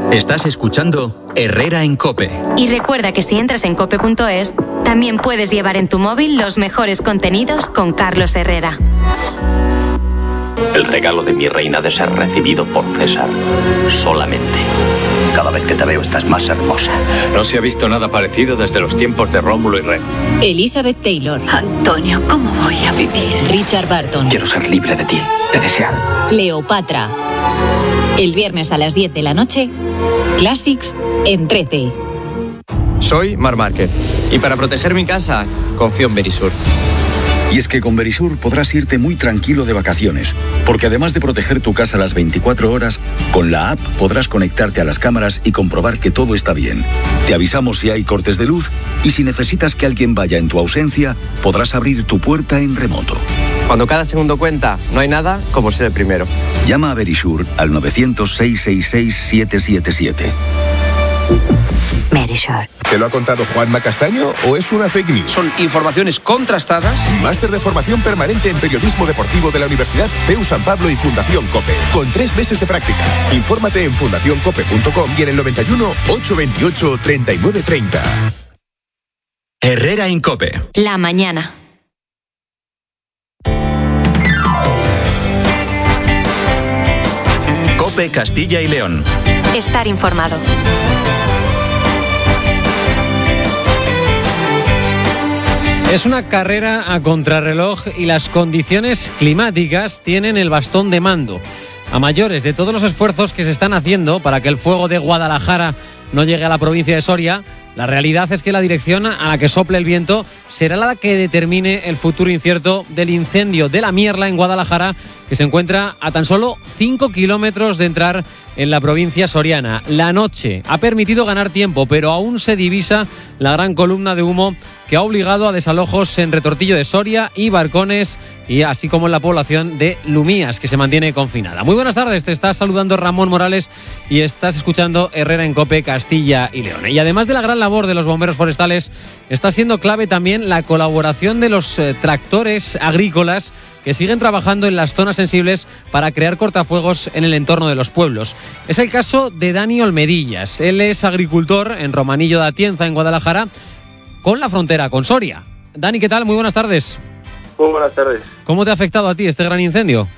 Estás escuchando Herrera en COPE. Y recuerda que si entras en cope.es, también puedes llevar en tu móvil los mejores contenidos con Carlos Herrera. El regalo de mi reina de ser recibido por César. Solamente. Cada vez que te veo estás más hermosa. No se ha visto nada parecido desde los tiempos de Rómulo y Remo. Elizabeth Taylor. Antonio, ¿cómo voy a vivir? Richard Burton. Quiero ser libre de ti, de desear. Cleopatra. El viernes a las 10 de la noche, Classics en 13. Soy Marc Márquez y para proteger mi casa confío en Verisur. Y es que con Verisur podrás irte muy tranquilo de vacaciones, porque además de proteger tu casa las 24 horas, con la app podrás conectarte a las cámaras y comprobar que todo está bien. Te avisamos si hay cortes de luz y si necesitas que alguien vaya en tu ausencia, podrás abrir tu puerta en remoto. Cuando cada segundo cuenta, no hay nada como ser el primero. Llama a Verisur al 900-666-777. Verisur. ¿Te lo ha contado Juanma Castaño o es una fake news? Son informaciones contrastadas. Máster de formación permanente en periodismo deportivo de la Universidad CEU San Pablo y Fundación COPE. Con 3 meses de prácticas. Infórmate en fundacioncope.com y en el 91 828 3930. Herrera en COPE. La mañana. COPE Castilla y León. Estar informado. Es una carrera a contrarreloj y las condiciones climáticas tienen el bastón de mando. A mayores de todos los esfuerzos que se están haciendo para que el fuego de Guadalajara no llegue a la provincia de Soria, la realidad es que la dirección a la que sople el viento será la que determine el futuro incierto del incendio de la Mierla en Guadalajara, que se encuentra a tan solo 5 kilómetros de entrar en la provincia soriana. La noche ha permitido ganar tiempo, pero aún se divisa la gran columna de humo que ha obligado a desalojos en Retortillo de Soria y Barcones, y así como en la población de Lumías, que se mantiene confinada. Muy buenas tardes, te está saludando Ramón Morales y estás escuchando Herrera en COPE Castilla y León. Y además de la gran labor de los bomberos forestales, está siendo clave también la colaboración de los tractores agrícolas que siguen trabajando en las zonas sensibles para crear cortafuegos en el entorno de los pueblos. Es el caso de Dani Olmedillas. Él es agricultor en Romanillo de Atienza, en Guadalajara, con la frontera con Soria. Dani, ¿qué tal? Muy buenas tardes. Muy buenas tardes. ¿Cómo te ha afectado a ti este gran incendio?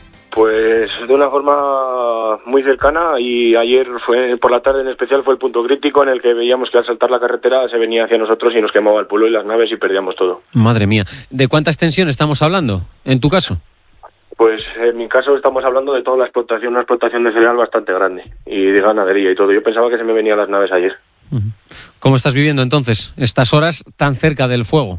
Pues de una forma muy cercana, y ayer por la tarde en especial fue el punto crítico en el que veíamos que al saltar la carretera se venía hacia nosotros y nos quemaba el pueblo y las naves y perdíamos todo. Madre mía. ¿De cuánta extensión estamos hablando en tu caso? Pues en mi caso estamos hablando de toda la explotación, una explotación de cereal bastante grande y de ganadería y todo. Yo pensaba que se me venían las naves ayer. ¿Cómo estás viviendo entonces estas horas tan cerca del fuego?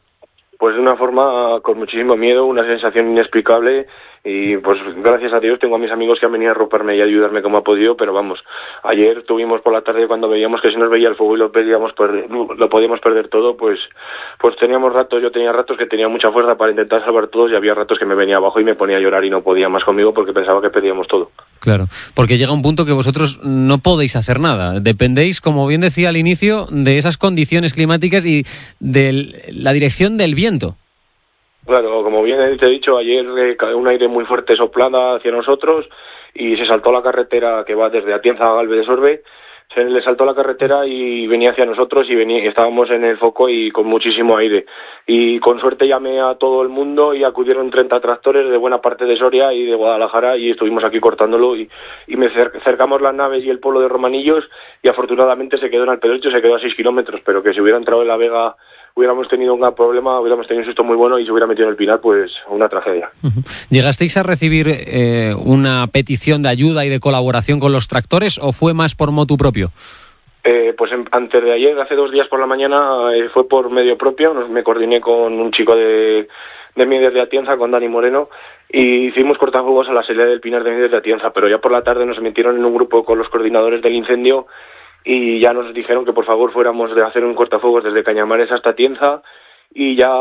Pues de una forma con muchísimo miedo, una sensación inexplicable, y pues gracias a Dios tengo a mis amigos que han venido a arroparme y a ayudarme como ha podido, pero vamos, ayer tuvimos por la tarde cuando veíamos que si nos veía el fuego y lo podíamos perder todo, pues teníamos ratos, yo tenía ratos que tenía mucha fuerza para intentar salvar todos y había ratos que me venía abajo y me ponía a llorar y no podía más conmigo porque pensaba que perdíamos todo. Claro, porque llega un punto que vosotros no podéis hacer nada, dependéis, como bien decía al inicio, de esas condiciones climáticas y de la dirección del viento. Claro, como bien te he dicho, ayer un aire muy fuerte soplaba hacia nosotros y se saltó la carretera que va desde Atienza a Galve de Sorbe, se le saltó la carretera y venía hacia nosotros y estábamos en el foco y con muchísimo aire. Y con suerte llamé a todo el mundo y acudieron 30 tractores de buena parte de Soria y de Guadalajara y estuvimos aquí cortándolo y me cercamos las naves y el pueblo de Romanillos y afortunadamente se quedó en Alpedrecho, se quedó a 6 kilómetros, pero que si hubiera entrado en la Vega hubiéramos tenido un gran problema, hubiéramos tenido un susto muy bueno y se hubiera metido en el Pinar, pues una tragedia. ¿Llegasteis a recibir una petición de ayuda y de colaboración con los tractores o fue más por motu propio? Pues antes de ayer, hace 2 días por la mañana, fue por medio propio. Me coordiné con un chico de Miedes de Atienza, con Dani Moreno, y hicimos cortafuegos a la salida del Pinar de Miedes de Atienza, pero ya por la tarde nos metieron en un grupo con los coordinadores del incendio y ya nos dijeron que por favor fuéramos de hacer un cortafuegos desde Cañamares hasta Atienza, y ya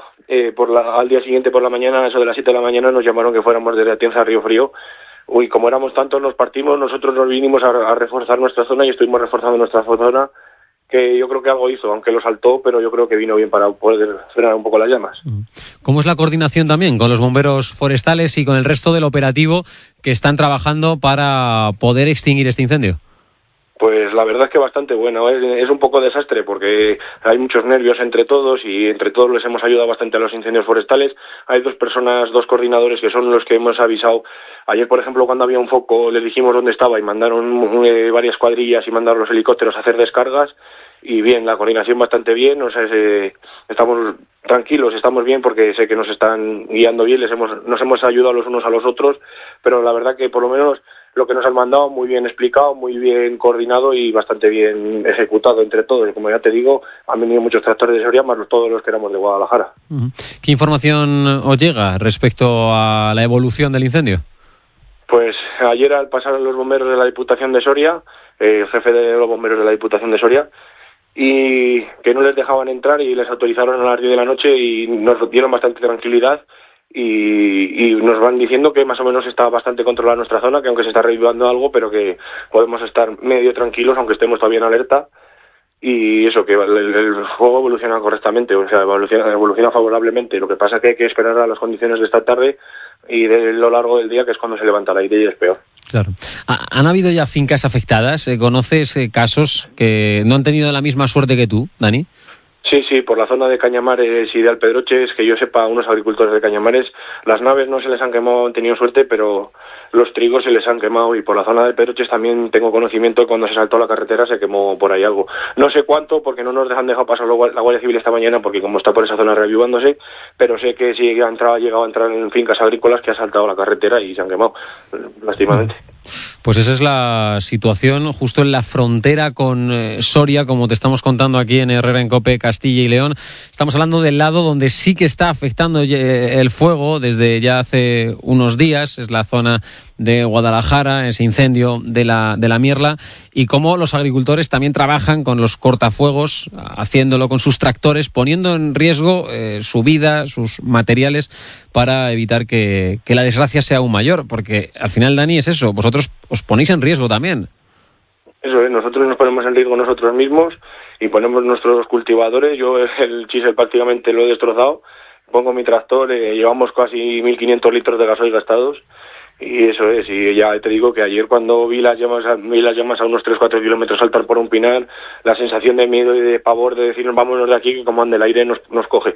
al día siguiente por la mañana, eso de las 7 de la mañana, nos llamaron que fuéramos desde Atienza a Río Frío. Uy, como éramos tantos, nos partimos, nosotros nos vinimos a reforzar nuestra zona y estuvimos reforzando nuestra zona, que yo creo que algo hizo, aunque lo saltó, pero yo creo que vino bien para poder frenar un poco las llamas. ¿Cómo es la coordinación también con los bomberos forestales y con el resto del operativo que están trabajando para poder extinguir este incendio? Pues la verdad es que bastante buena. Es un poco desastre porque hay muchos nervios entre todos y entre todos les hemos ayudado bastante a los incendios forestales. Hay dos coordinadores que son los que hemos avisado. Ayer, por ejemplo, cuando había un foco les dijimos dónde estaba y mandaron varias cuadrillas y mandaron los helicópteros a hacer descargas. Y bien, la coordinación bastante bien, o sea, estamos tranquilos, estamos bien porque sé que nos están guiando bien, nos hemos ayudado los unos a los otros, pero la verdad que por lo menos lo que nos han mandado muy bien explicado, muy bien coordinado y bastante bien ejecutado entre todos. Como ya te digo, han venido muchos tractores de Soria, más todos los que éramos de Guadalajara. ¿Qué información os llega respecto a la evolución del incendio? Pues ayer al pasar los bomberos de la Diputación de Soria, el jefe de los bomberos de la Diputación de Soria, y que no les dejaban entrar y les autorizaron a las 10 de la noche y nos dieron bastante tranquilidad y nos van diciendo que más o menos está bastante controlada nuestra zona, que aunque se está reavivando algo, pero que podemos estar medio tranquilos aunque estemos todavía en alerta, y eso, que el fuego evoluciona correctamente, o sea, evoluciona favorablemente. Lo que pasa es que hay que esperar a las condiciones de esta tarde y de lo largo del día, que es cuando se levanta el aire y es peor. Claro. ¿Han habido ya fincas afectadas? ¿Conoces casos que no han tenido la misma suerte que tú, Dani? Sí, por la zona de Cañamares y de Alpedroches, que yo sepa, unos agricultores de Cañamares, las naves no se les han quemado, han tenido suerte, pero los trigos se les han quemado, y por la zona de Alpedroches también tengo conocimiento de cuando se saltó la carretera se quemó por ahí algo. No sé cuánto, porque no nos han dejado pasar la Guardia Civil esta mañana, porque como está por esa zona reavivándose, pero sé que sí ha llegado a entrar en fincas agrícolas que ha saltado la carretera y se han quemado, lastimamente. Pues esa es la situación justo en la frontera con Soria, como te estamos contando aquí en Herrera en COPE, Castilla y León. Estamos hablando del lado donde sí que está afectando el fuego desde ya hace unos días, es la zona de Guadalajara, ese incendio de la Mierla, y cómo los agricultores también trabajan con los cortafuegos, haciéndolo con sus tractores, poniendo en riesgo su vida, sus materiales, para evitar que la desgracia sea aún mayor, porque al final, Dani, es eso, vosotros os ponéis en riesgo también. Eso es, nosotros nos ponemos en riesgo nosotros mismos y ponemos nuestros cultivadores. Yo el chisel prácticamente lo he destrozado, pongo mi tractor, llevamos casi 1.500 litros de gasoil gastados. Y eso es, y ya te digo que ayer cuando vi las llamas a unos 3-4 kilómetros saltar por un pinar, la sensación de miedo y de pavor de decir vámonos de aquí, que como ande el aire nos coge.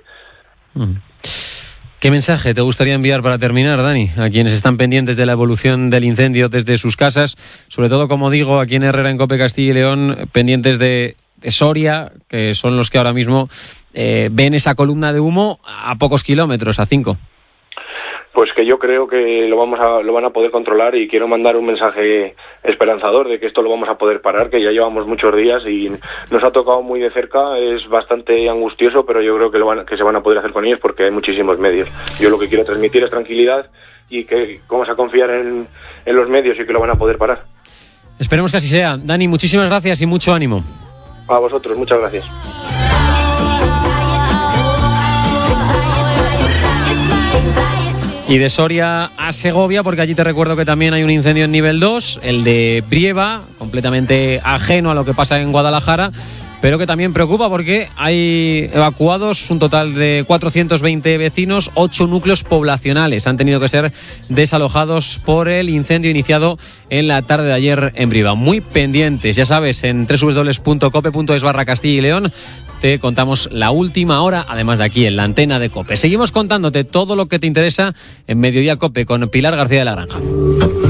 ¿Qué mensaje te gustaría enviar para terminar, Dani, a quienes están pendientes de la evolución del incendio desde sus casas? Sobre todo, como digo, aquí en Herrera en COPE Castilla y León, pendientes de Soria, que son los que ahora mismo ven esa columna de humo a pocos kilómetros, a 5. Pues que yo creo que lo van a poder controlar, y quiero mandar un mensaje esperanzador de que esto lo vamos a poder parar, que ya llevamos muchos días y nos ha tocado muy de cerca, es bastante angustioso, pero yo creo que se van a poder hacer con ellos porque hay muchísimos medios. Yo lo que quiero transmitir es tranquilidad y que vamos a confiar en los medios y que lo van a poder parar. Esperemos que así sea. Dani, muchísimas gracias y mucho ánimo. A vosotros, muchas gracias. Y de Soria a Segovia, porque allí te recuerdo que también hay un incendio en nivel 2, el de Brieva, completamente ajeno a lo que pasa en Guadalajara, pero que también preocupa porque hay evacuados un total de 420 vecinos, 8 núcleos poblacionales han tenido que ser desalojados por el incendio iniciado en la tarde de ayer en Brieva. Muy pendientes, ya sabes, en www.cope.es/Castilla y León te contamos la última hora, además de aquí en la antena de COPE. Seguimos contándote todo lo que te interesa en Mediodía COPE con Pilar García de la Granja.